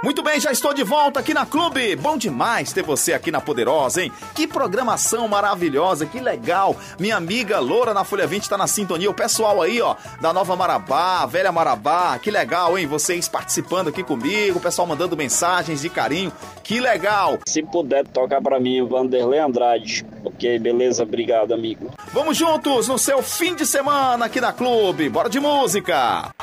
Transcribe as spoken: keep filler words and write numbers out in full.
Muito bem, já estou de volta aqui na Clube. Bom demais ter você aqui na Poderosa, hein? Que programação maravilhosa, que legal. Minha amiga Loura na Folha vinte tá na sintonia. O pessoal aí, ó, da Nova Marabá, Velha Marabá. Que legal, hein? Vocês participando aqui comigo, o pessoal mandando mensagens de carinho. Que legal. Se puder tocar pra mim o Vanderlei Andrade. Ok, beleza? Obrigado, amigo. Vamos juntos no seu fim de semana aqui na Clube. Bora de música.